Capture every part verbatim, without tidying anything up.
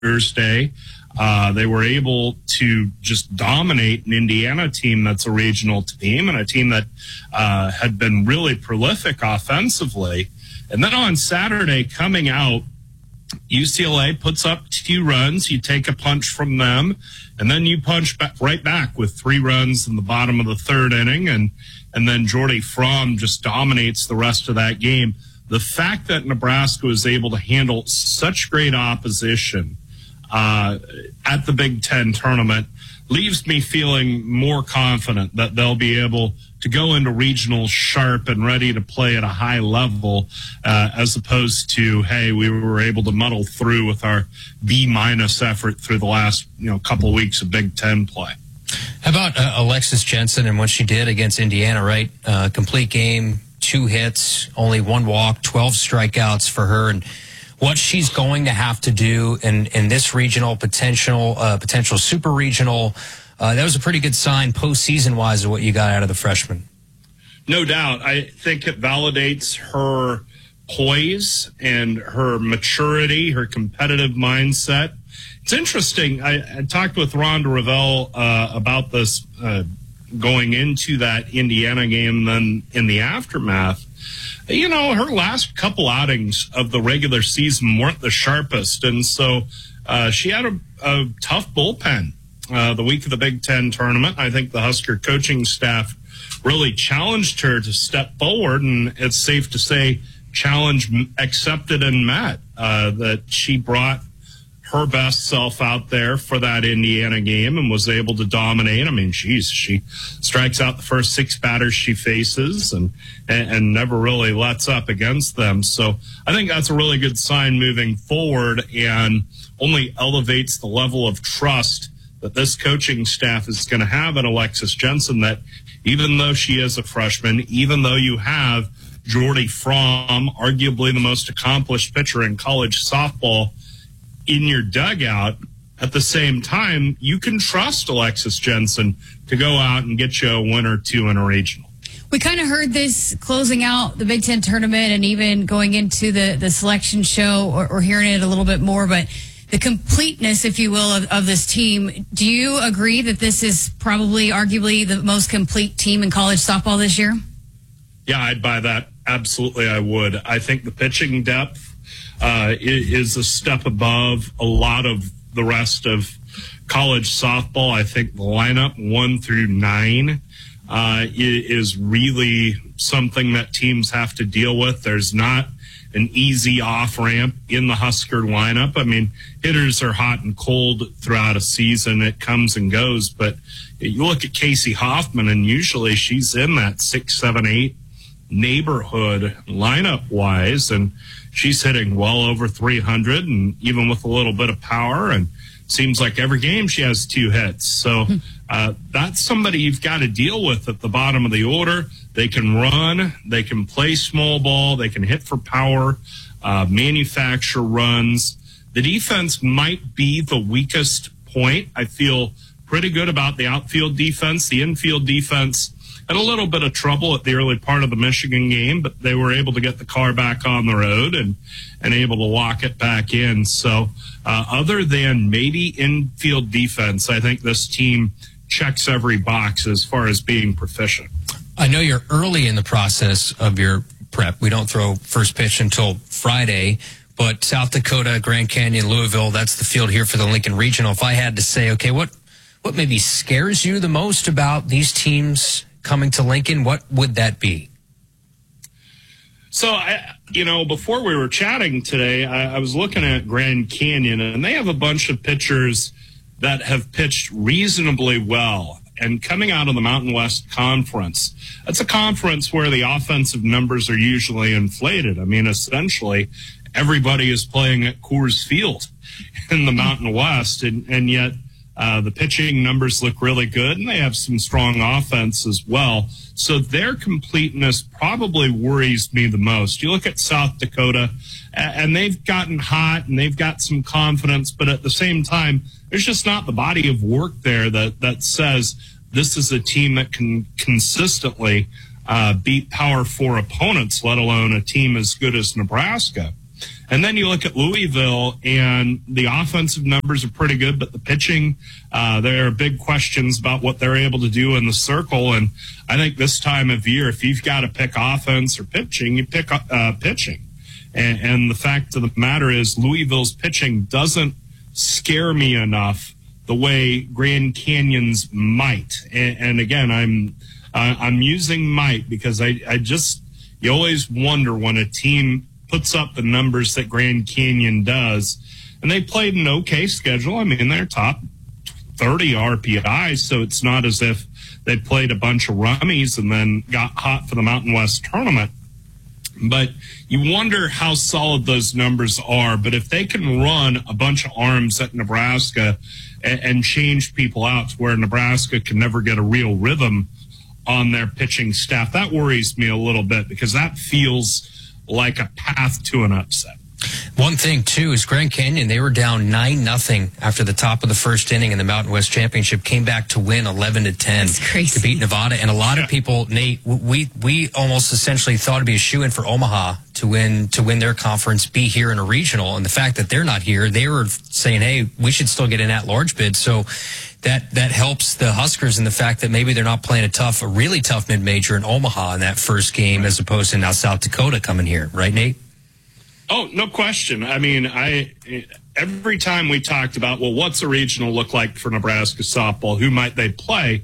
Thursday. Uh, they were able to just dominate an Indiana team that's a regional team and a team that uh, had been really prolific offensively. And then on Saturday, coming out, U C L A puts up two runs. You take a punch from them, and then you punch back, right back with three runs in the bottom of the third inning, and and then Jordy Fromm just dominates the rest of that game. The fact that Nebraska was able to handle such great opposition uh, at the Big Ten tournament leaves me feeling more confident that they'll be able to go into regional sharp and ready to play at a high level, uh, as opposed to, hey, we were able to muddle through with our B minus effort through the last, you know, couple of weeks of Big Ten play. How about uh, Alexis Jensen and what she did against Indiana, right? Uh, complete game, two hits, only one walk, twelve strikeouts for her, and what she's going to have to do in, in this regional potential, uh, potential super regional. Uh, that was a pretty good sign postseason-wise of what you got out of the freshman. No doubt. I think it validates her poise and her maturity, her competitive mindset. It's interesting. I, I talked with Rhonda Revelle uh, about this uh, going into that Indiana game, then in the aftermath. You know, her last couple outings of the regular season weren't the sharpest, and so uh, she had a, a tough bullpen uh, the week of the Big Ten tournament. I think the Husker coaching staff really challenged her to step forward, and it's safe to say challenge accepted and met, uh, that she brought her best self out there for that Indiana game and was able to dominate. I mean, geez, she strikes out the first six batters she faces and, and, and never really lets up against them. So I think that's a really good sign moving forward and only elevates the level of trust that this coaching staff is going to have in Alexis Jensen, that even though she is a freshman, even though you have Jordy Fromm, arguably the most accomplished pitcher in college softball, in your dugout, at the same time, you can trust Alexis Jensen to go out and get you a win or two in a regional. We kind of heard this closing out the Big Ten tournament and even going into the, the selection show or, or hearing it a little bit more, but the completeness, if you will, of, of this team. Do you agree that this is probably arguably the most complete team in college softball this year? Yeah, I'd buy that. Absolutely, I would. I think the pitching depth Uh, is a step above a lot of the rest of college softball. I think the lineup one through nine uh, is really something that teams have to deal with. There's not an easy off-ramp in the Husker lineup. I mean, hitters are hot and cold throughout a season. It comes and goes. But you look at Casey Hoffman, and usually she's in that six, seven, eight neighborhood lineup-wise, and she's hitting well over three hundred, and even with a little bit of power, and seems like every game she has two hits. So uh, that's somebody you've got to deal with at the bottom of the order. They can run, they can play small ball, they can hit for power, uh, manufacture runs. The defense might be the weakest point. I feel pretty good about the outfield defense. The infield defense had a little bit of trouble at the early part of the Michigan game, but they were able to get the car back on the road and, and able to lock it back in. So uh, other than maybe infield defense, I think this team checks every box as far as being proficient. I know you're early in the process of your prep. We don't throw first pitch until Friday, but South Dakota, Grand Canyon, Louisville, that's the field here for the Lincoln Regional. If I had to say, okay, what, what maybe scares you the most about these teams coming to Lincoln, what would that be? So, I, you know, before we were chatting today, I, I was looking at Grand Canyon, and they have a bunch of pitchers that have pitched reasonably well. And coming out of the Mountain West Conference, that's a conference where the offensive numbers are usually inflated. I mean, essentially, everybody is playing at Coors Field in the Mountain West, and, and yet Uh, the pitching numbers look really good, and they have some strong offense as well. So their completeness probably worries me the most. You look at South Dakota, and they've gotten hot, and they've got some confidence, but at the same time, there's just not the body of work there that, that says this is a team that can consistently uh, beat Power Four opponents, let alone a team as good as Nebraska. And then you look at Louisville, and the offensive numbers are pretty good, but the pitching, uh, there are big questions about what they're able to do in the circle. And I think this time of year, if you've got to pick offense or pitching, you pick uh, pitching. And, and the fact of the matter is Louisville's pitching doesn't scare me enough the way Grand Canyon's might. And, and again, I'm uh, I'm using might because I, I just, you always wonder when a team puts up the numbers that Grand Canyon does. And they played an okay schedule. I mean, they're top thirty R P I, so it's not as if they played a bunch of rummies and then got hot for the Mountain West tournament. But you wonder how solid those numbers are. But if they can run a bunch of arms at Nebraska and, and change people out to where Nebraska can never get a real rhythm on their pitching staff, that worries me a little bit because that feels like a path to an upset. One thing, too, is Grand Canyon, they were down nine nothing after the top of the first inning in the Mountain West Championship, came back to win eleven to ten to beat Nevada. And a lot of people, Nate, we we almost essentially thought it'd be a shoo-in for Omaha to win to win their conference, be here in a regional. And the fact that they're not here, they were saying, hey, we should still get an at-large bid. So that that helps the Huskers in the fact that maybe they're not playing a tough, a really tough mid-major in Omaha in that first game as opposed to now South Dakota coming here. Right, Nate? Oh, no question. I mean, I every time we talked about, well, what's a regional look like for Nebraska softball? Who might they play?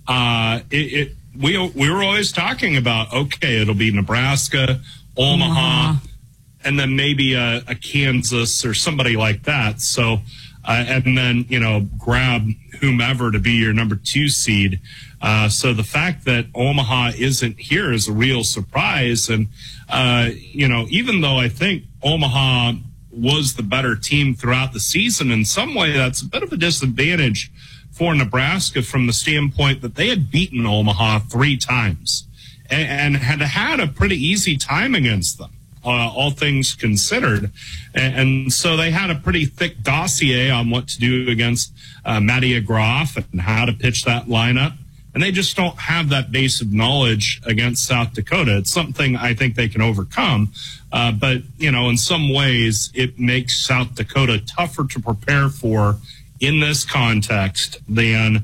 Uh, it, it we we were always talking about, okay, it'll be Nebraska, Omaha, mm-hmm. and then maybe a, a Kansas or somebody like that. So, uh, and then you know, grab whomever to be your number two seed. Uh, so the fact that Omaha isn't here is a real surprise. And, uh, you know, even though I think Omaha was the better team throughout the season, in some way that's a bit of a disadvantage for Nebraska from the standpoint that they had beaten Omaha three times and, and had had a pretty easy time against them, uh, all things considered. And, and so they had a pretty thick dossier on what to do against uh, Mattia Groff and how to pitch that lineup. And they just don't have that base of knowledge against South Dakota. It's something I think they can overcome. Uh, but, you know, in some ways, it makes South Dakota tougher to prepare for in this context than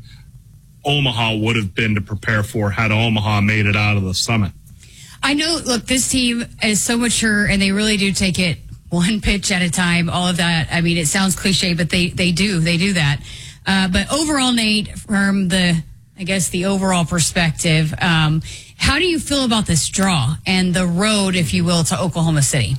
Omaha would have been to prepare for had Omaha made it out of the summit. I know, look, this team is so mature, and they really do take it one pitch at a time, all of that. I mean, it sounds cliche, but they, they do. They do that. Uh, but overall, Nate, from the... I guess the overall perspective, um, how do you feel about this draw and the road, if you will, to Oklahoma City?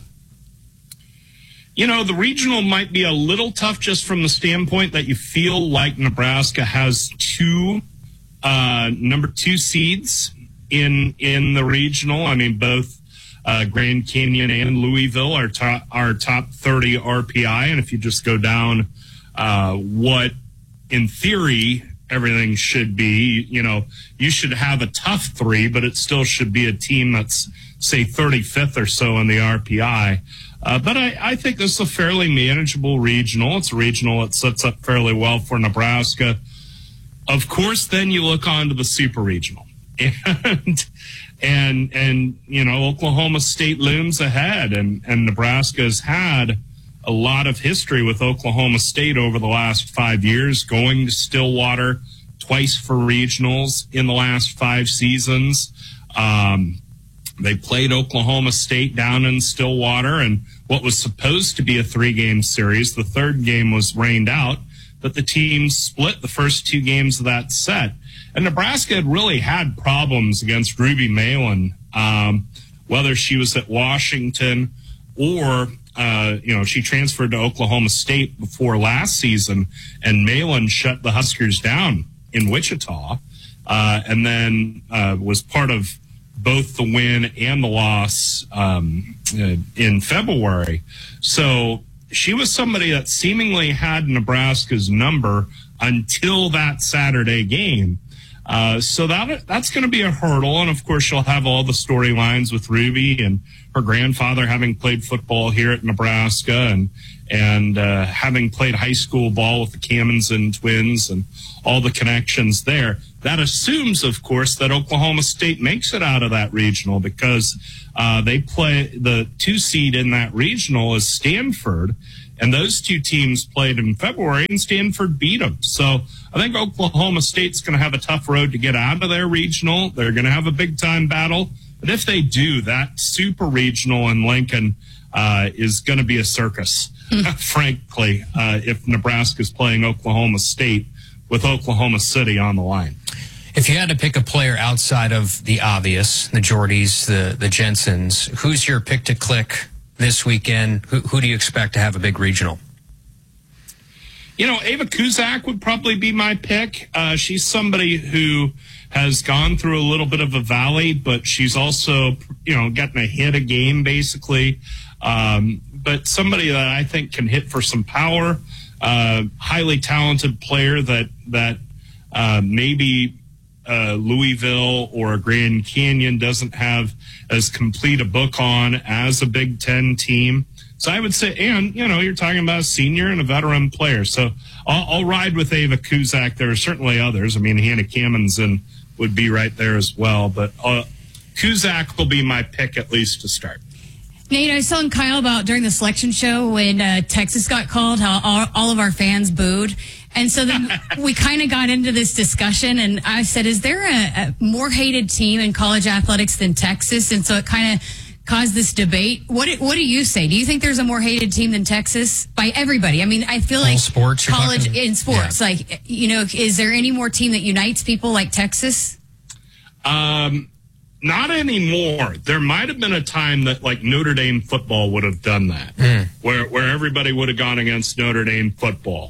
You know, the regional might be a little tough just from the standpoint that you feel like Nebraska has two uh, number two seeds in in the regional. I mean, both uh, Grand Canyon and Louisville are top, are top thirty R P I. And if you just go down uh, what, in theory, everything should be, you know, you should have a tough three, but it still should be a team that's, say, thirty-fifth or so in the R P I. Uh, but I, I think this is a fairly manageable regional. It's a regional that sets up fairly well for Nebraska. Of course, then you look on to the super regional. And, and, and you know, Oklahoma State looms ahead, and, and Nebraska has had a lot of history with Oklahoma State over the last five years, going to Stillwater twice for regionals in the last five seasons. Um, they played Oklahoma State down in Stillwater, and what was supposed to be a three-game series, the third game was rained out, but the teams split the first two games of that set. And Nebraska had really had problems against Ruby Malin, um, whether she was at Washington or Uh, you know, she transferred to Oklahoma State before last season, and Malin shut the Huskers down in Wichita, uh, and then uh, was part of both the win and the loss um, uh, in February. So she was somebody that seemingly had Nebraska's number until that Saturday game. Uh, so that that's going to be a hurdle. And, of course, you'll have all the storylines with Ruby and her grandfather having played football here at Nebraska and and uh, having played high school ball with the Cammonson twins and all the connections there. That assumes, of course, that Oklahoma State makes it out of that regional because uh, they play the two seed in that regional is Stanford. And those two teams played in February, and Stanford beat them. So I think Oklahoma State's going to have a tough road to get out of their regional. They're going to have a big-time battle. But if they do, that super regional in Lincoln uh, is going to be a circus, frankly, uh, if Nebraska's playing Oklahoma State with Oklahoma City on the line. If you had to pick a player outside of the obvious, the Jordys, the, the Jensens, who's your pick to click this weekend? Who, who do you expect to have a big regional? You know, Ava Kuzak would probably be my pick. Uh, she's somebody who has gone through a little bit of a valley, but she's also, you know, gotten a hit a game, basically. Um, but somebody that I think can hit for some power, uh, highly talented player that, that uh, maybe uh, Louisville or Grand Canyon doesn't have as complete a book on as a Big Ten team. So I would say, and, you know, you're talking about a senior and a veteran player. So I'll, I'll ride with Ava Kuzak. There are certainly others. I mean, Hannah Cammonson would be right there as well. But uh, Kuzak will be my pick at least to start. Nate, I was telling Kyle about during the selection show when uh, Texas got called, how all, all of our fans booed. And so then we kind of got into this discussion, and I said, is there a, a more hated team in college athletics than Texas? And so it kind of caused this debate. What What do you say? Do you think there's a more hated team than Texas by everybody? I mean, I feel like All sports, college talking, in sports, yeah. like, you know, is there any more team that unites people like Texas? Um, not anymore. There might have been a time that like Notre Dame football would have done that, mm. where where everybody would have gone against Notre Dame football.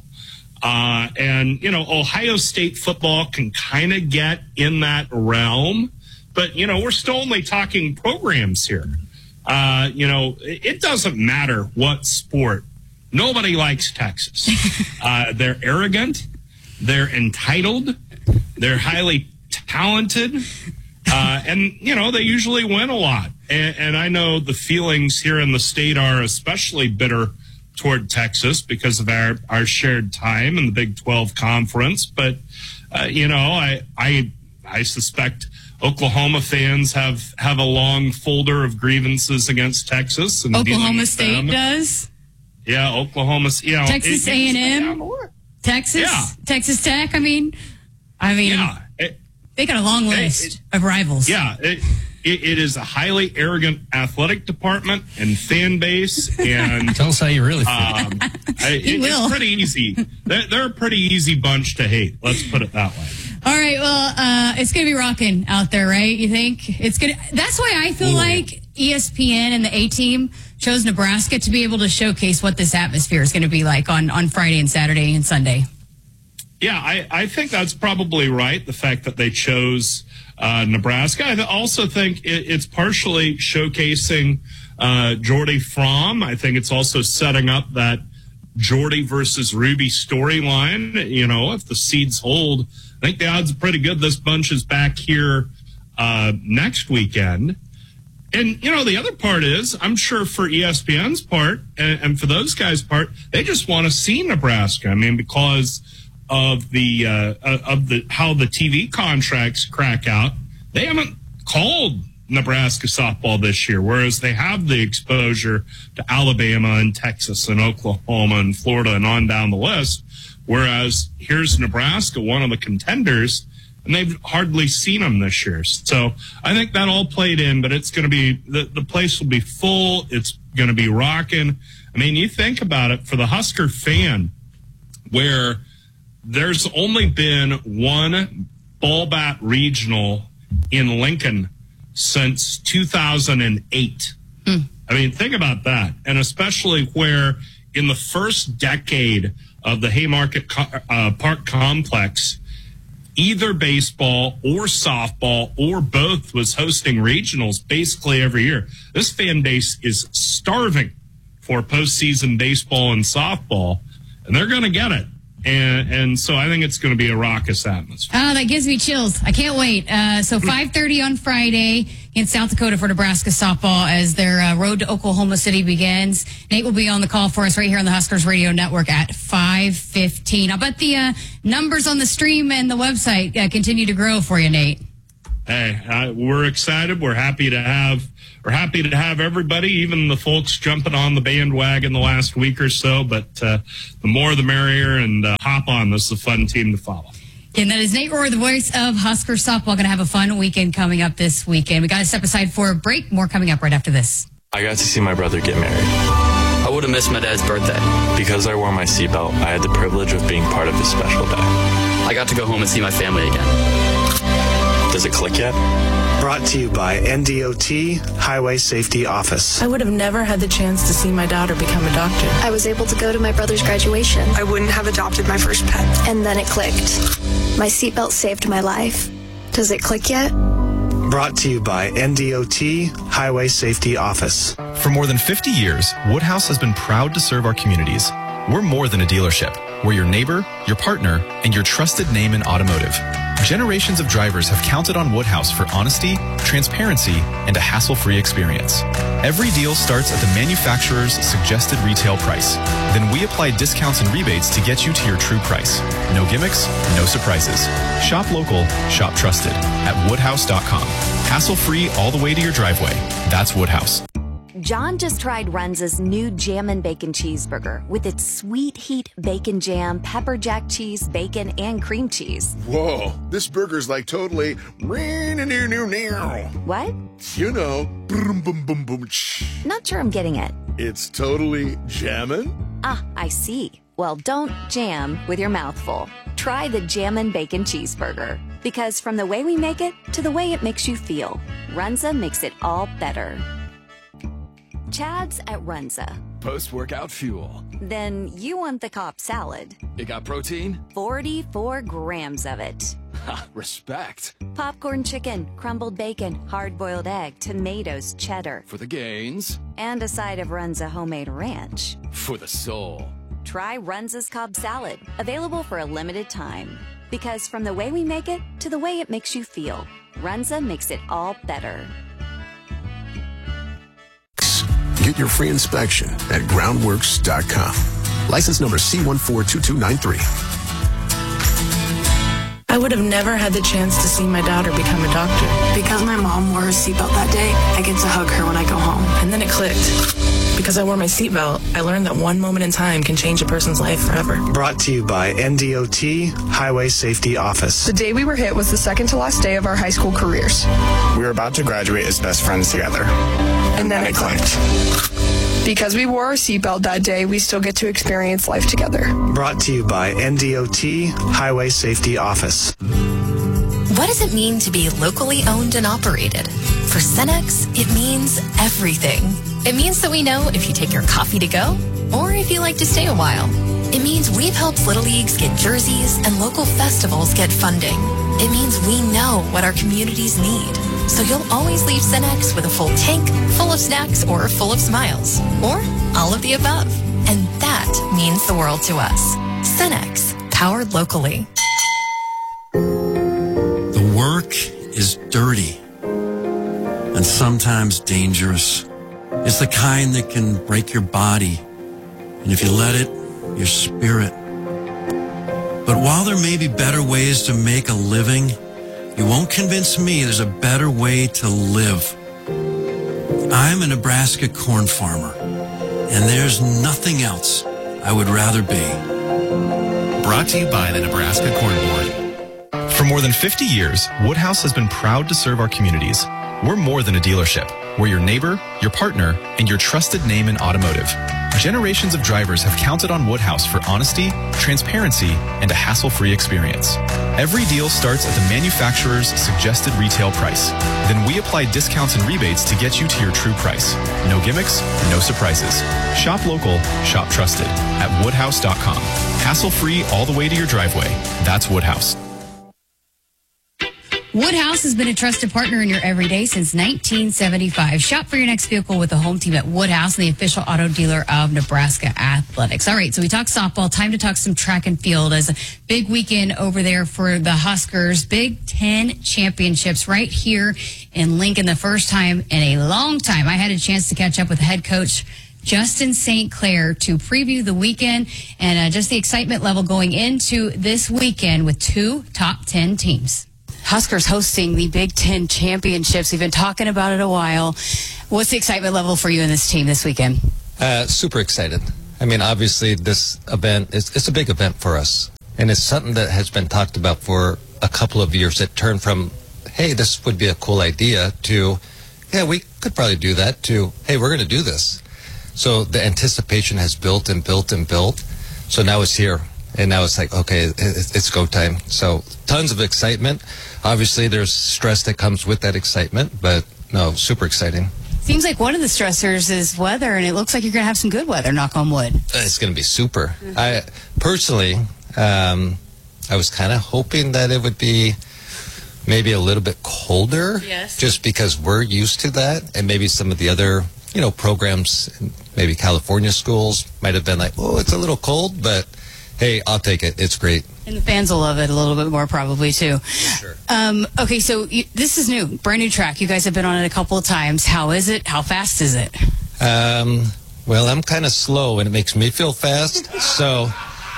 Uh, and, you know, Ohio State football can kind of get in that realm, but, you know, we're still only talking programs here. Uh, you know, it doesn't matter what sport. Nobody likes Texas. Uh, they're arrogant. They're entitled. They're highly talented. Uh, and, you know, they usually win a lot. And, and I know the feelings here in the state are especially bitter toward Texas because of our, our shared time in the Big twelve conference. But, uh, you know, I, I, I suspect Oklahoma fans have, have a long folder of grievances against Texas. And Oklahoma State them. does? Yeah, Oklahoma, you know. Texas it, A and M? Texas? Yeah. Texas Tech? I mean, I mean, yeah. It, they got a long it, list it, of rivals. Yeah, it, it, it is a highly arrogant athletic department and fan base. And tell us how you really feel. Um, I, it, it's pretty easy. They're, they're a pretty easy bunch to hate. Let's put it that way. All right. Well, uh, it's going to be rocking out there, right? You think it's going to? That's why I feel Ooh. like E S P N and the A Team chose Nebraska to be able to showcase what this atmosphere is going to be like on, on Friday and Saturday and Sunday. Yeah, I, I think that's probably right. The fact that they chose uh, Nebraska. I also think it, it's partially showcasing uh, Jordy Fromm. I think it's also setting up that Jordy versus Ruby storyline. You know, if the seeds hold, I think the odds are pretty good this bunch is back here uh, next weekend. And, you know, the other part is, I'm sure for E S P N's part and, and for those guys' part, they just want to see Nebraska. I mean, because of the uh, of the how the T V contracts crack out, they haven't called Nebraska softball this year, whereas they have the exposure to Alabama and Texas and Oklahoma and Florida and on down the list. Whereas here's Nebraska, one of the contenders, and they've hardly seen them this year. So I think that all played in, but it's going to be, the, the place will be full. It's going to be rocking. I mean, you think about it, for the Husker fan, where there's only been one ball bat regional in Lincoln since two thousand eight. Hmm. I mean, think about that. And especially where in the first decade of the Haymarket uh, Park complex, either baseball or softball or both was hosting regionals basically every year. This fan base is starving for postseason baseball and softball, and they're going to get it. And, and so I think it's going to be a raucous atmosphere. Oh, that gives me chills. I can't wait. Uh, so five thirty on Friday in South Dakota for Nebraska softball as their uh, road to Oklahoma City begins. Nate will be on the call for us right here on the Huskers Radio Network at five fifteen. I'll bet the uh, numbers on the stream and the website uh, continue to grow for you, Nate. Hey, uh, we're excited. We're happy to have we're happy to have everybody, even the folks jumping on the bandwagon the last week or so. But uh, the more, the merrier, and uh, hop on. This is a fun team to follow. And that is Nate Rohr, the voice of Husker softball. Going to have a fun weekend coming up this weekend. We got to step aside for a break. More coming up right after this. I got to see my brother get married. I would have missed my dad's birthday. Because I wore my seatbelt, I had the privilege of being part of his special day. I got to go home and see my family again. Does it click yet? Brought to you by N D O T Highway Safety Office. I would have never had the chance to see my daughter become a doctor. I was able to go to my brother's graduation. I wouldn't have adopted my first pet. And then it clicked. My seatbelt saved my life. Does it click yet? Brought to you by N D O T Highway Safety Office. For more than fifty years, Woodhouse has been proud to serve our communities. We're more than a dealership. We're your neighbor, your partner, and your trusted name in automotive. Generations of drivers have counted on Woodhouse for honesty, transparency, and a hassle-free experience. Every deal starts at the manufacturer's suggested retail price. Then we apply discounts and rebates to get you to your true price. No gimmicks, no surprises. Shop local, shop trusted at woodhouse dot com. Hassle-free all the way to your driveway. That's Woodhouse. John just tried Runza's new Jammin' Bacon Cheeseburger with its sweet heat bacon jam, pepper jack cheese, bacon, and cream cheese. Whoa, this burger's like totally... What? You know, boom, boom, boom, boom. Not sure I'm getting it. It's totally jammin'? Ah, I see. Well, don't jam with your mouth full. Try the Jammin' Bacon Cheeseburger. Because from the way we make it to the way it makes you feel, Runza makes it all better. Chad's at Runza. Post-workout fuel. Then you want the Cobb salad. It got protein? forty-four grams of it. Ha, respect. Popcorn chicken, crumbled bacon, hard-boiled egg, tomatoes, cheddar. For the gains. And a side of Runza homemade ranch. For the soul. Try Runza's Cobb salad. Available for a limited time. Because from the way we make it to the way it makes you feel, Runza makes it all better. Get your free inspection at groundworks dot com. License number C one four two two nine three. I would have never had the chance to see my daughter become a doctor. Because my mom wore her seatbelt that day, I get to hug her when I go home. And then it clicked. Because I wore my seatbelt, I learned that one moment in time can change a person's life forever. Brought to you by N D O T Highway Safety Office. The day we were hit was the second to last day of our high school careers. We were about to graduate as best friends together. And then it clicked. Because we wore our seatbelt that day, we still get to experience life together. Brought to you by N D O T Highway Safety Office. What does it mean to be locally owned and operated? For Cenex, it means everything. It means that we know if you take your coffee to go or if you like to stay a while. It means we've helped Little Leagues get jerseys and local festivals get funding. It means we know what our communities need. So you'll always leave Cenex with a full tank, full of snacks, or full of smiles. Or all of the above. And that means the world to us. Cenex, powered locally. The work is dirty and sometimes dangerous. It's the kind that can break your body, and if you let it, your spirit. But while there may be better ways to make a living, you won't convince me there's a better way to live. I'm a Nebraska corn farmer, and there's nothing else I would rather be. Brought to you by the Nebraska Corn Board. For more than fifty years, Woodhouse has been proud to serve our communities. We're more than a dealership. We're your neighbor, your partner, and your trusted name in automotive. Generations of drivers have counted on Woodhouse for honesty, transparency, and a hassle-free experience. Every deal starts at the manufacturer's suggested retail price. Then we apply discounts and rebates to get you to your true price. No gimmicks, no surprises. Shop local, shop trusted at woodhouse dot com. Hassle-free all the way to your driveway. That's Woodhouse. Woodhouse has been a trusted partner in your everyday since nineteen seventy-five. Shop for your next vehicle with the home team at Woodhouse, the official auto dealer of Nebraska Athletics. All right, so we talked softball. Time to talk some track and field as a big weekend over there for the Huskers. Big Ten championships right here in Lincoln. The first time in a long time. I had a chance to catch up with head coach Justin Saint Clair to preview the weekend and uh, just the excitement level going into this weekend with two top ten teams. Huskers hosting the Big Ten championships. We've been talking about it a while. What's the excitement level for you and this team this weekend? Uh, super excited. I mean, obviously, this event is it's a big event for us, and it's something that has been talked about for a couple of years. It turned from, hey, this would be a cool idea, to, yeah, we could probably do that, to, hey, we're going to do this. So the anticipation has built and built and built. So now it's here. And now it's like, okay, it's go time. So tons of excitement. Obviously, there's stress that comes with that excitement, but no, super exciting. Seems like one of the stressors is weather, and it looks like you're going to have some good weather, knock on wood. It's going to be super. Mm-hmm. I personally, um, I was kind of hoping that it would be maybe a little bit colder, yes, just because we're used to that, and maybe some of the other, you know, programs, maybe California schools might have been like, oh, it's a little cold, but hey, I'll take it. It's great. And the fans will love it a little bit more probably, too. Sure. Um, okay, so you, this is new, brand new track. You guys have been on it a couple of times. How is it? How fast is it? Um, well, I'm kind of slow, and it makes me feel fast. so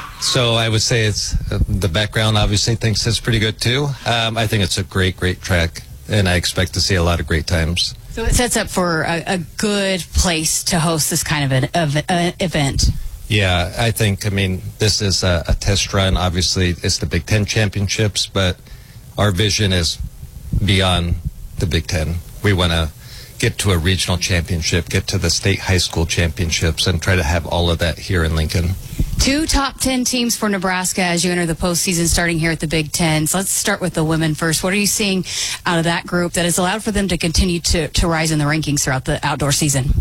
so I would say it's uh, the background obviously thinks it's pretty good, too. Um, I think it's a great, great track, and I expect to see a lot of great times. So it sets up for a, a good place to host this kind of an of, uh, event. Yeah, I think, I mean, this is a, a test run. Obviously, it's the Big Ten championships, but our vision is beyond the Big Ten. We want to get to a regional championship, get to the state high school championships, and try to have all of that here in Lincoln. Two top ten teams for Nebraska as you enter the postseason starting here at the Big Ten. So let's start with the women first. What are you seeing out of that group that has allowed for them to continue to, to rise in the rankings throughout the outdoor season?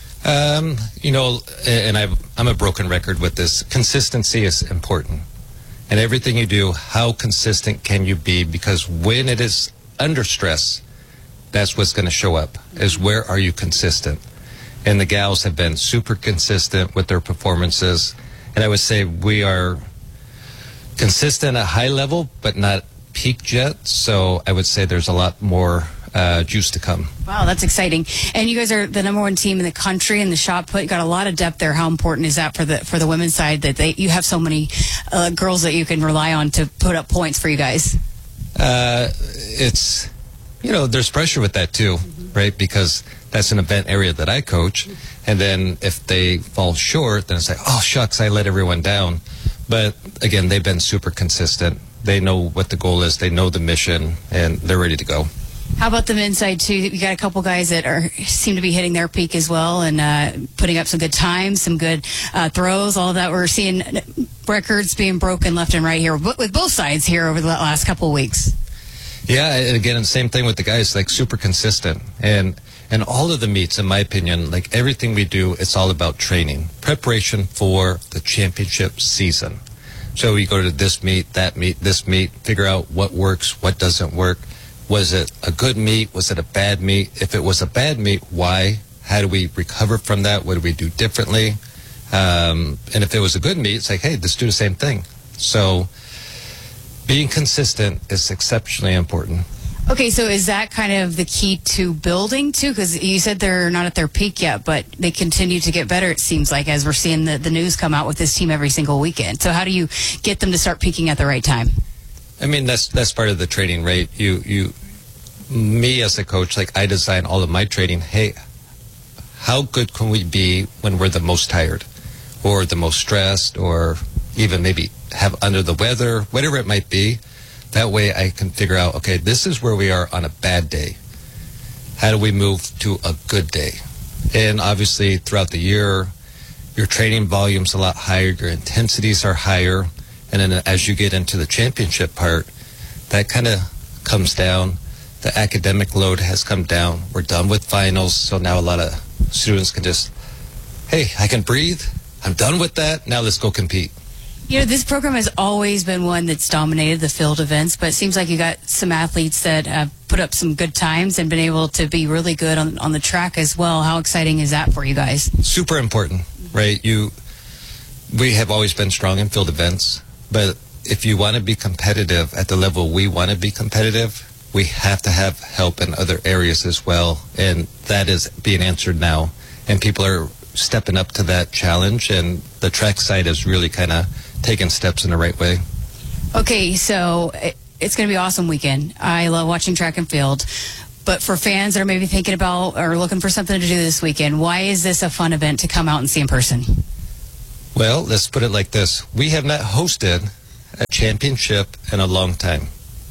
Um, you know, and I've, I'm a broken record with this. Consistency is important. And everything you do, how consistent can you be? Because when it is under stress, that's what's going to show up, is where are you consistent? And the gals have been super consistent with their performances. And I would say we are consistent at high level, but not peaked yet. So I would say there's a lot more Uh, juice to come. Wow, that's exciting. And you guys are the number one team in the country in the shot put. You got a lot of depth there. How important is that for the for the women's side that they you have so many uh, girls that you can rely on to put up points for you guys? Uh, it's, you know, there's pressure with that too, mm-hmm. right? Because that's an event area that I coach. And then if they fall short, then it's like, oh, shucks, I let everyone down. But again, they've been super consistent. They know what the goal is. They know the mission, and they're ready to go. How about the men's side, too? You got a couple guys that are seem to be hitting their peak as well and uh, putting up some good times, some good uh, throws, all of that. We're seeing records being broken left and right here with both sides here over the last couple of weeks. Yeah, and again, the same thing with the guys, like super consistent. And and all of the meets, in my opinion, like everything we do, it's all about training, preparation for the championship season. So we go to this meet, that meet, this meet, figure out what works, what doesn't work. Was it a good meet? Was it a bad meet? If it was a bad meet, why? How do we recover from that? What do we do differently? Um, and if it was a good meet, it's like, hey, let's do the same thing. So being consistent is exceptionally important. Okay, so is that kind of the key to building, too? Because you said they're not at their peak yet, but they continue to get better, it seems like, as we're seeing the, the news come out with this team every single weekend. So how do you get them to start peaking at the right time? I mean, that's that's part of the training, right? You, you, me as a coach, like I design all of my training. Hey, how good can we be when we're the most tired or the most stressed or even maybe have under the weather, whatever it might be? That way I can figure out, okay, this is where we are on a bad day. How do we move to a good day? And obviously throughout the year, your training volume's a lot higher, your intensities are higher. And then as you get into the championship part, that kind of comes down. The academic load has come down. We're done with finals, so now a lot of students can just, hey, I can breathe. I'm done with that. Now let's go compete. You know, this program has always been one that's dominated the field events, but it seems like you got some athletes that have put up some good times and been able to be really good on, on the track as well. How exciting is that for you guys? Super important, right? You, we have always been strong in field events, but if you want to be competitive at the level we want to be competitive, we have to have help in other areas as well, and that is being answered now, and people are stepping up to that challenge, and the track side is really kind of taking steps in the right way. Okay, so it, it's going to be an awesome weekend. I love watching track and field, but for fans that are maybe thinking about or looking for something to do this weekend, why is this a fun event to come out and see in person? Well, let's put it like this. We have not hosted a championship in a long time,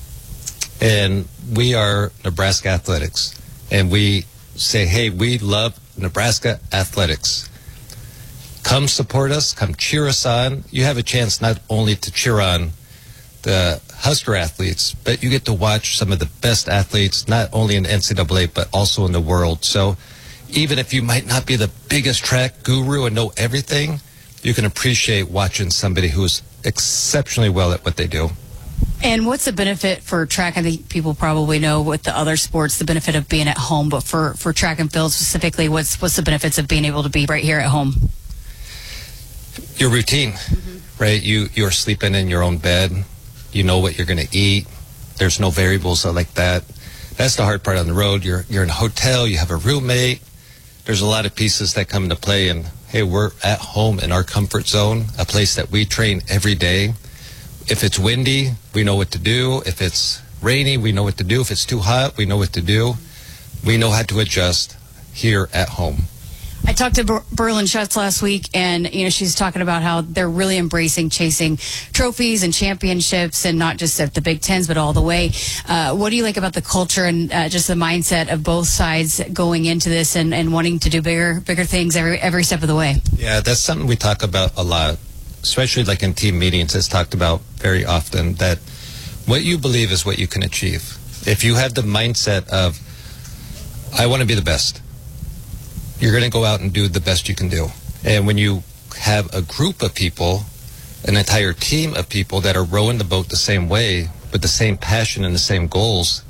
and we are Nebraska Athletics, and we say, hey, we love Nebraska Athletics. Come support us, come cheer us on. You have a chance not only to cheer on the Husker athletes, but you get to watch some of the best athletes, not only in N C double A, but also in the world. So even if you might not be the biggest track guru and know everything, you can appreciate watching somebody who is exceptionally well at what they do. And what's the benefit for track? I think people probably know with the other sports, the benefit of being at home, but for, for track and field specifically, what's, what's the benefits of being able to be right here at home? Your routine, mm-hmm. right? You, you're sleeping in your own bed. You know what you're going to eat. There's no variables like that. That's the hard part on the road. You're, you're in a hotel. You have a roommate. There's a lot of pieces that come into play. And, hey, we're at home in our comfort zone, a place that we train every day. If it's windy, we know what to do. If it's rainy, we know what to do. If it's too hot, we know what to do. We know how to adjust here at home. I talked to Ber- Berlin Schutz last week, and you know she's talking about how they're really embracing chasing trophies and championships, and not just at the Big Tens, but all the way. Uh, what do you like about the culture and uh, just the mindset of both sides going into this and, and wanting to do bigger, bigger things every every step of the way? Yeah, that's something we talk about a lot, especially like in team meetings. It's talked about very often that what you believe is what you can achieve. If you have the mindset of, I want to be the best, you're going to go out and do the best you can do. And when you have a group of people, an entire team of people that are rowing the boat the same way, with the same passion and the same goals,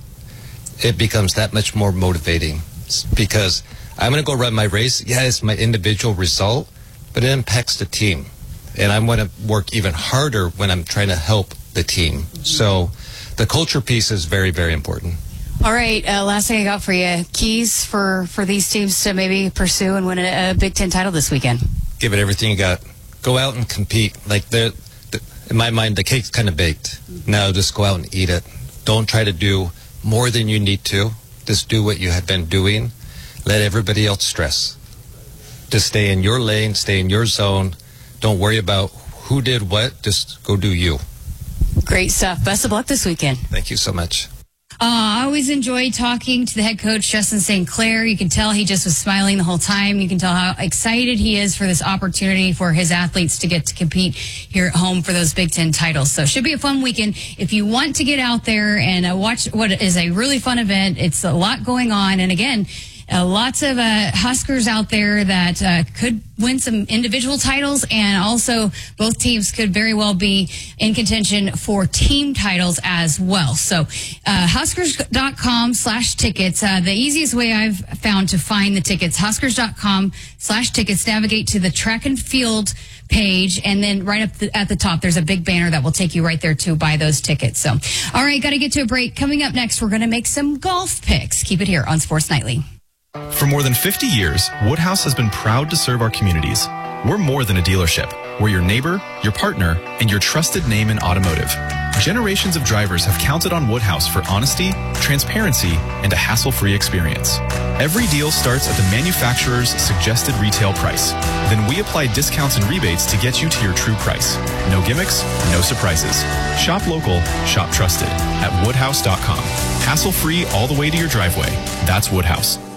it becomes that much more motivating. Because I'm going to go run my race. Yeah, it's my individual result, but it impacts the team. And I want to work even harder when I'm trying to help the team. So the culture piece is very, very important. All right, uh, last thing I got for you. Keys for, for these teams to maybe pursue and win a, a Big Ten title this weekend. Give it everything you got. Go out and compete. Like, the, in my mind, the cake's kind of baked. Mm-hmm. Now just go out and eat it. Don't try to do more than you need to. Just do what you have been doing. Let everybody else stress. Just stay in your lane, stay in your zone. Don't worry about who did what. Just go do you. Great stuff. Best of luck this weekend. Thank you so much. Uh, I always enjoy talking to the head coach, Justin Saint Clair. You can tell he just was smiling the whole time. You can tell how excited he is for this opportunity for his athletes to get to compete here at home for those Big Ten titles. So it should be a fun weekend. If you want to get out there and uh, watch what is a really fun event, it's a lot going on. And again, Uh, lots of uh, Huskers out there that uh, could win some individual titles, and also both teams could very well be in contention for team titles as well. So uh, Huskers.com slash tickets. Uh, the easiest way I've found to find the tickets, Huskers.com slash tickets. Navigate to the track and field page, and then right up the, at the top, there's a big banner that will take you right there to buy those tickets. So, all right, got to get to a break. Coming up next, we're going to make some golf picks. Keep it here on Sports Nightly. For more than fifty years, Woodhouse has been proud to serve our communities. We're more than a dealership. We're your neighbor, your partner, and your trusted name in automotive. Generations of drivers have counted on Woodhouse for honesty, transparency, and a hassle-free experience. Every deal starts at the manufacturer's suggested retail price. Then we apply discounts and rebates to get you to your true price. No gimmicks, no surprises. Shop local, shop trusted at woodhouse dot com. Hassle-free all the way to your driveway. That's Woodhouse.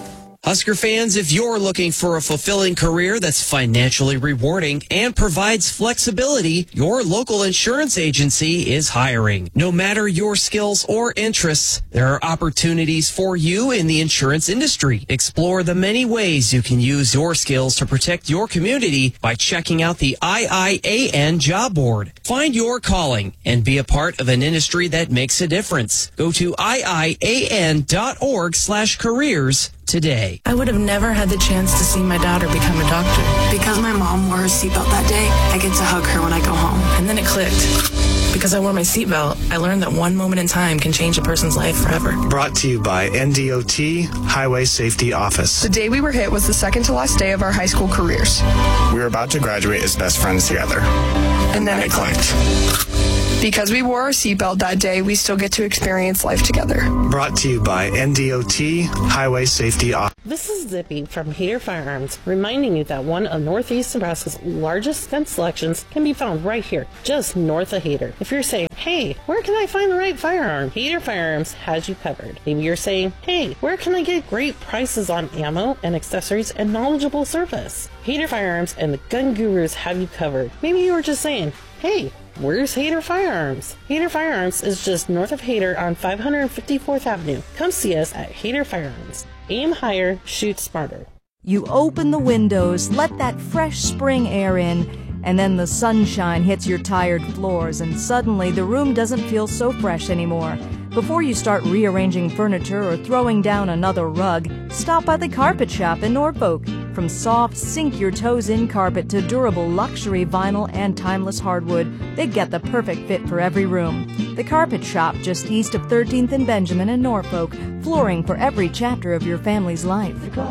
Husker fans, if you're looking for a fulfilling career that's financially rewarding and provides flexibility, your local insurance agency is hiring. No matter your skills or interests, there are opportunities for you in the insurance industry. Explore the many ways you can use your skills to protect your community by checking out the I I A N job board. Find your calling and be a part of an industry that makes a difference. Go to I I A N dot org slash careers today. I would have never had the chance to see my daughter become a doctor. Because my mom wore her seatbelt that day, I get to hug her when I go home. And then it clicked. Because I wore my seatbelt, I learned that one moment in time can change a person's life forever. Brought to you by N D O T Highway Safety Office. The day we were hit was the second to last day of our high school careers. We were about to graduate as best friends together. And then it clicked. Because we wore our seatbelt that day, we still get to experience life together. Brought to you by N D O T Highway Safety Office. This is Zippy from Hader Firearms, reminding you that one of Northeast Nebraska's largest gun selections can be found right here, just north of Hader. If you're saying, hey, where can I find the right firearm? Hader Firearms has you covered. Maybe you're saying, hey, where can I get great prices on ammo and accessories and knowledgeable service? Hader Firearms and the Gun Gurus have you covered. Maybe you were just saying, hey, where's Hader Firearms? Hader Firearms is just north of Hader on five hundred fifty-fourth Avenue. Come see us at Hader Firearms. Aim higher, shoot smarter. You open the windows, let that fresh spring air in, and then the sunshine hits your tired floors, and suddenly the room doesn't feel so fresh anymore. Before you start rearranging furniture or throwing down another rug, stop by the Carpet Shop in Norfolk. From soft, sink-your-toes-in carpet to durable luxury vinyl and timeless hardwood, they get the perfect fit for every room. The Carpet Shop, just east of thirteenth and Benjamin in Norfolk, flooring for every chapter of your family's life.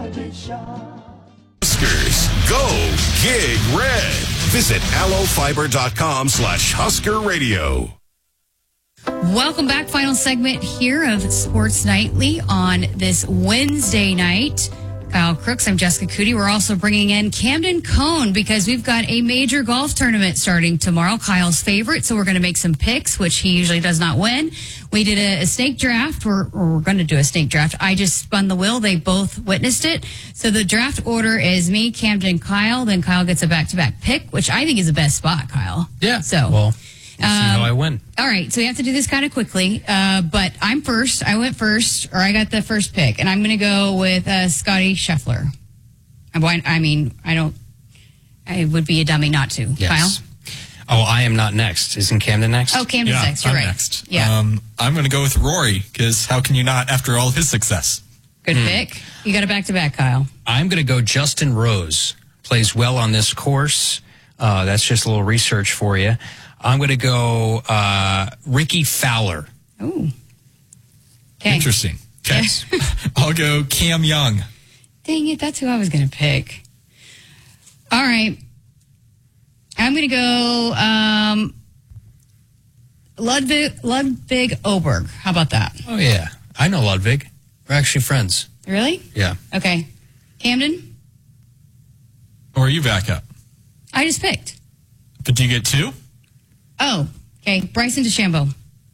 Huskers, go Gig Red. Visit allofiber.com slash Husker Radio. Welcome back. Final segment here of Sports Nightly on this Wednesday night. Kyle Crooks, I'm Jessica Cootie. We're also bringing in Camden Cohn because we've got a major golf tournament starting tomorrow. Kyle's favorite, so we're going to make some picks, which he usually does not win. We did a, a snake draft. We're, we're going to do a snake draft. I just spun the wheel. They both witnessed it. So the draft order is me, Camden, Kyle. Then Kyle gets a back-to-back pick, which I think is the best spot, Kyle. Yeah. So, well, we'll see how I win. All right, so we have to do this kind of quickly, uh, but I'm first. I went first, or I got the first pick, and I'm going to go with uh, Scotty Scheffler. I mean, I don't. I would be a dummy not to. Yes. Kyle? Oh, I am not next. Isn't Camden next? Oh, Camden's yeah, next. You're I'm right. Next. Yeah. Um, I'm going to go with Rory because how can you not after all his success? Good mm. pick. You got a back to back, Kyle. I'm going to go Justin Rose. Plays well on this course. Uh, that's just a little research for you. I'm going to go uh, Ricky Fowler. Ooh. Interesting. Okay. I'll go Cam Young. Dang it, that's who I was going to pick. All right. I'm going to go um, Ludwig, Ludwig Oberg. How about that? Oh, yeah. I know Ludwig. We're actually friends. Really? Yeah. Okay. Camden? Or are you back up? I just picked. But do you get two? Oh, okay. Bryson DeChambeau.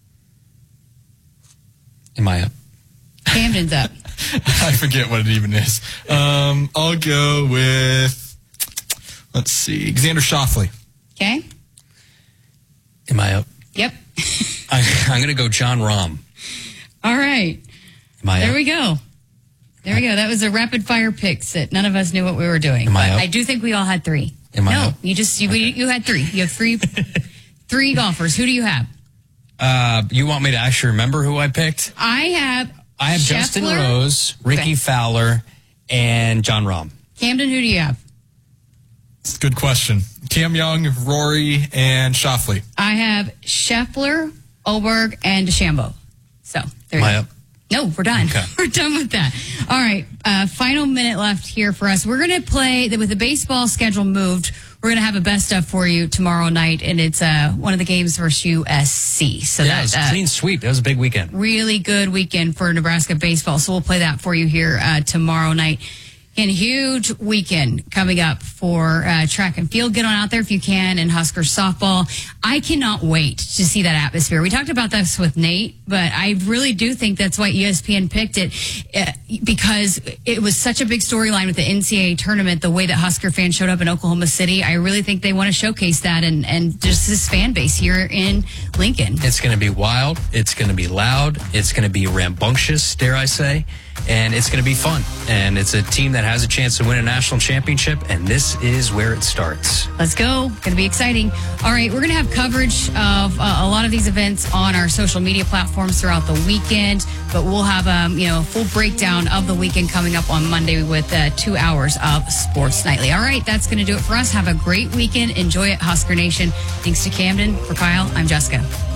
Am I up? Camden's up. I forget what it even is. Um, I'll go with, let's see, Xander Schauffele. Okay. Am I up? Yep. I, I'm going to go John Rahm. All right. Am I there up? we go. There we go. That was a rapid fire picks that none of us knew what we were doing. Am I up? I do think we all had three. Am I no, up? you just you, okay. you had three. You have three three golfers. Who do you have? Uh, you want me to actually remember who I picked? I have I have Scheffler, Justin Rose, Ricky okay. Fowler, and John Rahm. Camden, who do you have? It's a good question. Cam Young, Rory, and Schauffele. I have Scheffler, Oberg, and DeChambeau. So there Am you I go. up? No, we're done. Okay. We're done with that. All right. Uh, final minute left here for us. We're going to play with the baseball schedule moved. We're going to have a best of for you tomorrow night, and it's uh, one of the games versus U S C. So yeah, that's it was a clean sweep. That was a big weekend. Really good weekend for Nebraska baseball. So we'll play that for you here uh, tomorrow night. And huge weekend coming up for uh, track and field. Get on out there if you can, and Husker softball. I cannot wait to see that atmosphere. We talked about this with Nate, but I really do think that's why E S P N picked it, uh, because it was such a big storyline with the N C double A tournament, the way that Husker fans showed up in Oklahoma City. I really think they want to showcase that and, and just this fan base here in Lincoln. It's going to be wild. It's going to be loud. It's going to be rambunctious, dare I say. And it's going to be fun. And it's a team that has a chance to win a national championship, and this is where it starts. Let's go. Going to be exciting. All right, we're going to have coverage of uh, a lot of these events on our social media platforms throughout the weekend, but we'll have um, you know, a full breakdown of the weekend coming up on Monday with uh, two hours of Sports Nightly. All right, that's going to do it for us. Have a great weekend. Enjoy it, Husker Nation. Thanks to Camden. For Kyle, I'm Jessica.